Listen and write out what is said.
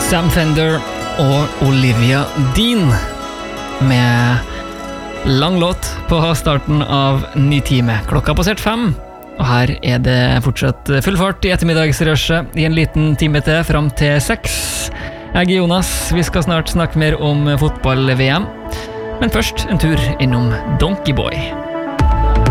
Sam Fender og Olivia Dean med lang låt på starten av ny time. Klokka har passert 5, og her er det fortsatt full fart i ettermiddagsrushet i en liten time til frem til 6. Jeg er Jonas, vi skal snart snakke mer om fotball-VM, men først en tur innom Donkey Boy.